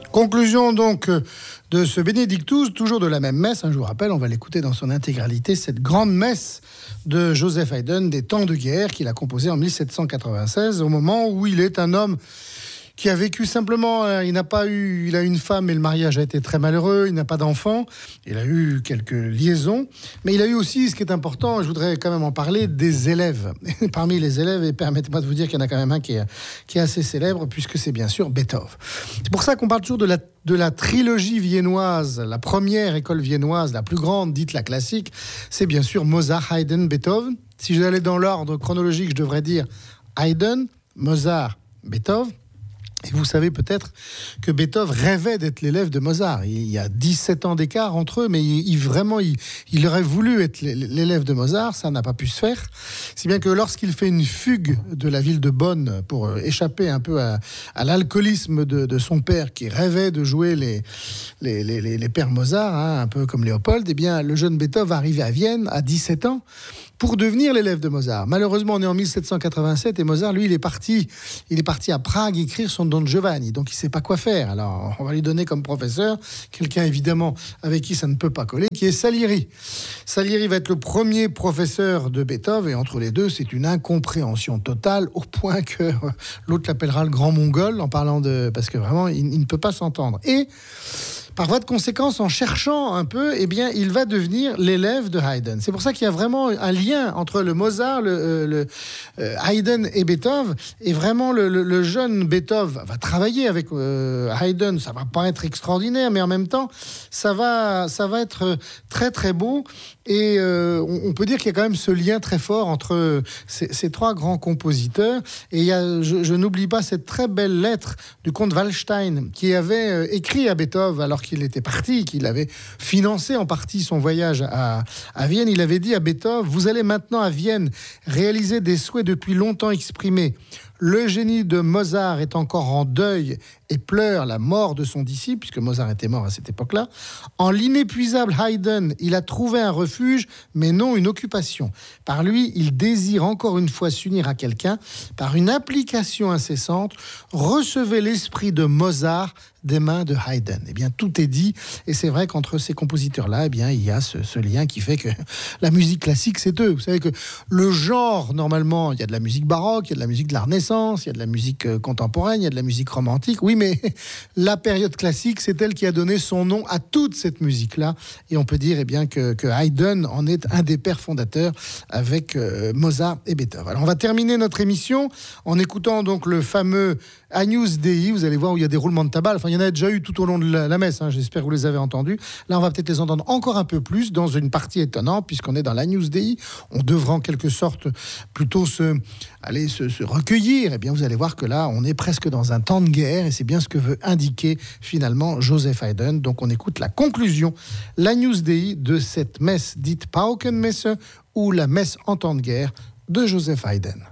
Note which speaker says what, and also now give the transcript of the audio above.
Speaker 1: Conclusion donc de ce Benedictus, toujours de la même messe. Je vous rappelle, on va l'écouter dans son intégralité, cette grande messe de Joseph Haydn des temps de guerre qu'il a composée en 1796, au moment où il est un homme qui a vécu simplement, il a une femme et le mariage a été très malheureux, il n'a pas d'enfant, il a eu quelques liaisons, mais il a eu aussi, ce qui est important, je voudrais quand même en parler, des élèves. Et parmi les élèves, et permettez-moi de vous dire qu'il y en a quand même un qui est assez célèbre, puisque c'est bien sûr Beethoven. C'est pour ça qu'on parle toujours de la trilogie viennoise, la première école viennoise, la plus grande, dite la classique, c'est bien sûr Mozart, Haydn, Beethoven. Si j'allais dans l'ordre chronologique, je devrais dire Haydn, Mozart, Beethoven. Et vous savez peut-être que Beethoven rêvait d'être l'élève de Mozart. Il y a 17 ans d'écart entre eux, mais il aurait voulu être l'élève de Mozart. Ça n'a pas pu se faire. Si bien que lorsqu'il fait une fugue de la ville de Bonn pour échapper un peu à l'alcoolisme de son père, qui rêvait de jouer les pères Mozart, un peu comme Léopold, eh bien, le jeune Beethoven arrive à Vienne à 17 ans pour devenir l'élève de Mozart. Malheureusement, on est en 1787 et Mozart, lui, il est parti à Prague écrire son Don Giovanni, donc il ne sait pas quoi faire. Alors, on va lui donner comme professeur quelqu'un, évidemment, avec qui ça ne peut pas coller, qui est Salieri. Salieri va être le premier professeur de Beethoven, et entre les deux, c'est une incompréhension totale, au point que l'autre l'appellera le grand mongol, en parlant parce que vraiment, il ne peut pas s'entendre. Et par voie de conséquence, en cherchant un peu, eh bien, il va devenir l'élève de Haydn. C'est pour ça qu'il y a vraiment un lien entre le Mozart, Haydn et Beethoven. Et vraiment, le jeune Beethoven va travailler avec Haydn. Ça va pas être extraordinaire, mais en même temps, ça va être très très beau. Et on peut dire qu'il y a quand même ce lien très fort entre ces trois grands compositeurs. Et je n'oublie pas cette très belle lettre du comte Waldstein qui avait écrit à Beethoven alors qu'il était parti, qu'il avait financé en partie son voyage à Vienne. Il avait dit à Beethoven: vous allez maintenant à Vienne réaliser des souhaits depuis longtemps exprimés. Le génie de Mozart est encore en deuil et pleure la mort de son disciple, puisque Mozart était mort à cette époque-là. En l'inépuisable Haydn, il a trouvé un refuge, mais non une occupation. Par lui, il désire encore une fois s'unir à quelqu'un. Par une application incessante, recevez l'esprit de Mozart des mains de Haydn. Eh bien, tout est dit. Et c'est vrai qu'entre ces compositeurs-là, eh bien, il y a ce lien qui fait que la musique classique, c'est eux. Vous savez que le genre, normalement, il y a de la musique baroque, il y a de la musique de la Renaissance, il y a de la musique contemporaine, il y a de la musique romantique. Oui, mais la période classique, c'est elle qui a donné son nom à toute cette musique-là. Et on peut dire eh bien, que Haydn en est un des pères fondateurs avec Mozart et Beethoven. Alors, on va terminer notre émission en écoutant donc le fameux Agnus Dei. Vous allez voir où il y a des roulements de tabac. Enfin, il y en a déjà eu tout au long de la messe. J'espère que vous les avez entendus. Là, on va peut-être les entendre encore un peu plus dans une partie étonnante, puisqu'on est dans l'Agnus Dei. On devra en quelque sorte plutôt se recueillir. Eh bien, vous allez voir que là, on est presque dans un temps de guerre, et c'est bien ce que veut indiquer finalement Joseph Haydn. Donc, on écoute la conclusion, l'Agnus Dei de cette messe dite Paukenmesse, ou la messe en temps de guerre de Joseph Haydn.